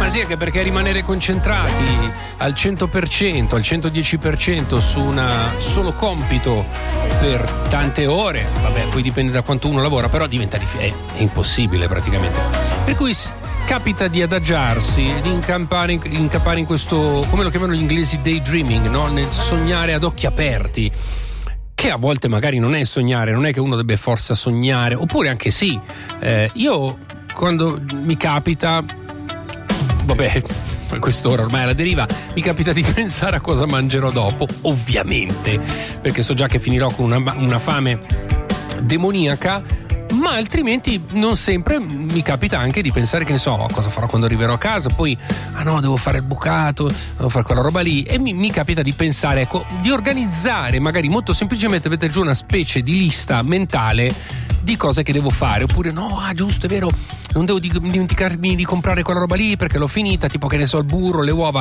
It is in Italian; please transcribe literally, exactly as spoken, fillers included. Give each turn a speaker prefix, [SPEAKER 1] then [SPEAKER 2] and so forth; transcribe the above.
[SPEAKER 1] Ma sì, anche perché rimanere concentrati al cento per cento, al centodieci per cento su un solo compito per tante ore, vabbè, poi dipende da quanto uno lavora, però diventa dif- è, è impossibile praticamente. Per cui capita di adagiarsi, di incappare in, incappare in questo, come lo chiamano gli inglesi, daydreaming, no? Nel sognare ad occhi aperti, che a volte magari non è sognare, non è che uno debba forza sognare, oppure anche sì. Eh, io quando mi capita, vabbè, a quest'ora ormai alla deriva, mi capita di pensare a cosa mangerò dopo, ovviamente, perché so già che finirò con una, una fame demoniaca. Ma altrimenti non sempre mi capita anche di pensare, che ne so, cosa farò quando arriverò a casa, poi ah no, devo fare il bucato, devo fare quella roba lì, e mi, mi capita di pensare, ecco, di organizzare magari molto semplicemente, mettere giù una specie di lista mentale di cose che devo fare, oppure no, ah giusto, è vero, non devo dimenticarmi di comprare quella roba lì perché l'ho finita, tipo che ne so, il burro, le uova,